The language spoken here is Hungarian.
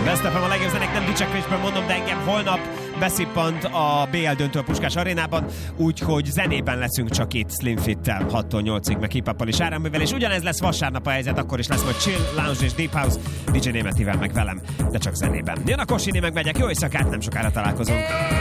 Vesztefem, a legjobb zenék nem dicsekvésben mondom, de engem holnap beszippant a BL döntő a Puskás Arénában, úgyhogy zenében leszünk csak itt Slim Fit-tel 6-tól 8-ig, meg hip-hoppal és R&B-vel, és ugyanez lesz vasárnap a helyzet, akkor is lesz majd chill, lounge és deep house, DJ Németivel meg velem, de csak zenében. Jön a Kosini, meg megyek, jó éjszakát, nem sokára találkozunk.